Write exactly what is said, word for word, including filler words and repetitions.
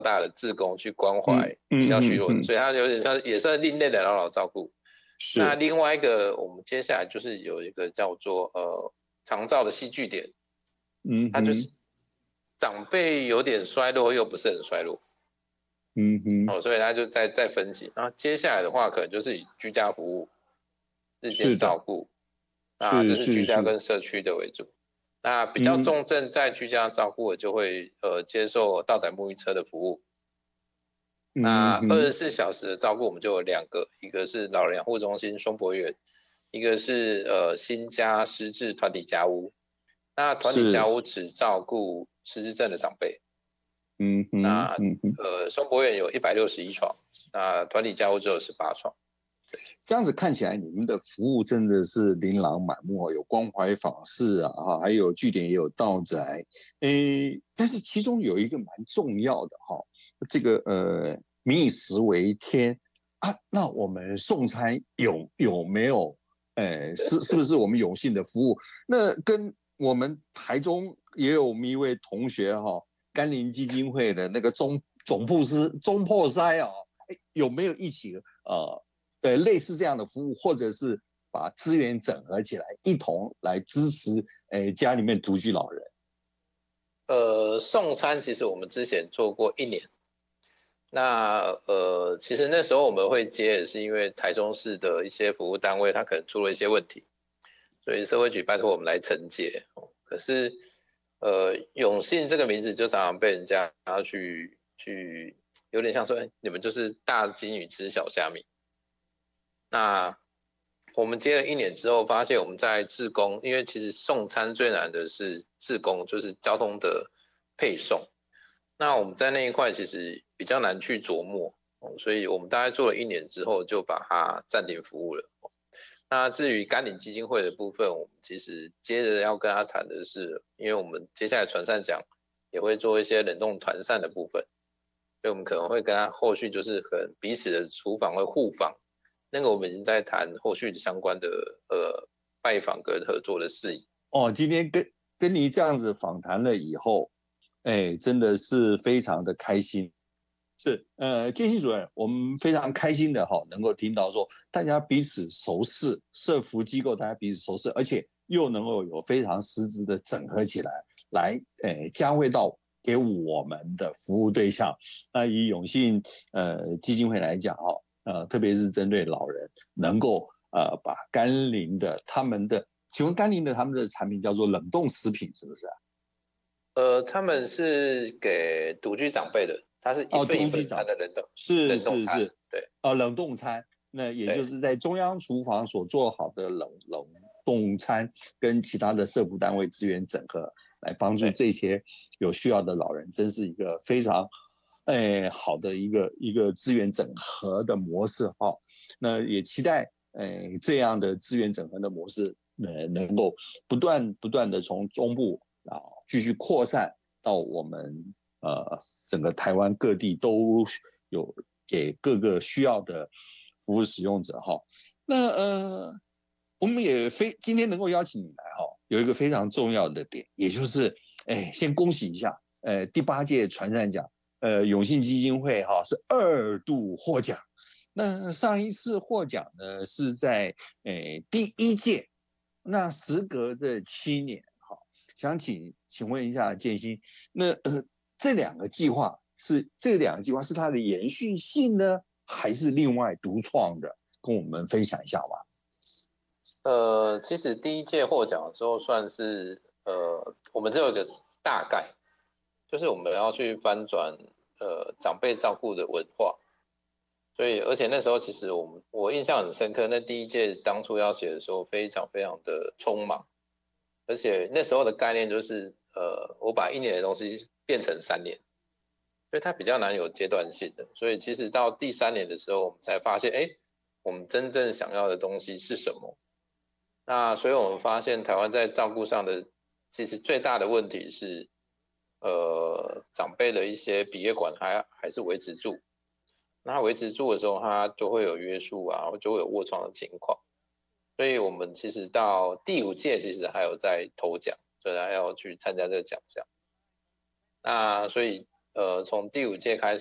大的志工去关怀比较虚弱的，所以它有点像也算另类的老老照顾。那另外一个，我们接下来就是有一个叫做呃长照的戏剧点，嗯，它就是长辈有点衰落又不是很衰落，嗯哼，哦，所以它就再再分级。然后接下来的话，可能就是以居家服务、日间照顾，啊，这是居家跟社区的为主。那比较重症在居家照顾的就会呃接受到载沐浴车的服务。那二十四小时的照顾我们就有两个，一个是老人养护中心松柏园，一个是呃新家失智团体家屋。那团体家屋只照顾失智症的长辈。嗯哼，那呃松柏园有一百六十一床，那团体家屋只有十八床。 这样子看起来，你们的服务真的是琳琅满目，有关怀访视啊，还有据点也有到宅，诶，但是其中有一个蛮重要的哈，这个呃民以食为天啊，那我们送餐有有没有？诶，是是不是我们永信的服务？那跟我们台中也有我们一位同学哈，甘霖基金会的那个总总铺师中破塞啊，有没有一起呃？呃，类似这样的服务，或者是把资源整合起来，一同来支持呃家里面独居老人。 呃，送餐其实我们之前做过一年，那呃，其实那时候我们会接也是因为台中市的一些服务单位，它可能出了一些问题，所以社会局拜托我们来承接。可是呃，永信这个名字就常常被人家要去去，有点像说，欸，你们就是大金鱼吃小虾米。那我们接了一年之后，发现我们在志工，因为其实送餐最难的是志工，就是交通的配送。那我们在那一块其实比较难去琢磨，所以我们大概做了一年之后，就把它暂停服务了。那至于甘霖基金会的部分，我们其实接着要跟他谈的是，因为我们接下来传散奖也会做一些冷冻团扇的部分，所以我们可能会跟他后续就是和彼此的厨房会互访。那个我们已经在谈后续相关的呃拜访跟合作的事宜。 哦，今天跟跟你这样子访谈了以后，哎，真的是非常的开心。是，呃，建新主任，我们非常开心的哈，能够听到说大家彼此熟识，社福机构大家彼此熟识，而且又能够有非常实质的整合起来，来，呃，加惠到给我们的服务对象。那以永信呃基金会来讲哈。呃，特别是针对老人，能够呃把甘霖的他们的，请问甘霖的他们的产品叫做冷冻食品，是不是啊？ 呃，他们是给独居长辈的，它是一份一份餐的冷冻， 是冷冻餐， 是是， 对， 呃，冷冻餐，那也就是在中央厨房所做好的冷冷冻餐，跟其他的社福单位资源整合，来帮助这些有需要的老人，真是一个非常。哎，好的一个一个资源整合的模式哈、哦，那也期待哎这样的资源整合的模式，呃，能够不断不断的从中部啊继续扩散到我们呃整个台湾各地，都有给各个需要的服务使用者哈、哦。那呃，我们也非今天能够邀请你来哈、哦，有一个非常重要的点，也就是哎，先恭喜一下，呃，第八届传善奖。呃，永信基金会哈是二度获奖，那上一次获奖呢是在诶第一届，那时隔这七年哈，想请请问一下建新，那呃这两个计划是这两个计划是它的延续性呢，还是另外独创的？跟我们分享一下吧。 呃，其实第一届获奖之后算是呃，我们只有一个大概。就是我们要去翻转呃长辈照顾的文化，所以而且那时候其实我们我印象很深刻，那第一届当初要写的时候非常非常的匆忙，而且那时候的概念就是呃我把一年的东西变成三年，所以它比较难有阶段性的，所以其实到第三年的时候我们才发现，哎，我们真正想要的东西是什么？那所以我们发现台湾在照顾上的其实最大的问题是。呃，长辈的一些笔业管还还是维持住，那他维持住的时候，他就会有约束啊，就会有卧床的情况。所以我们其实到第五届，其实还有在投奖，所以还要去参加这个奖项。那所以呃从第五届开始。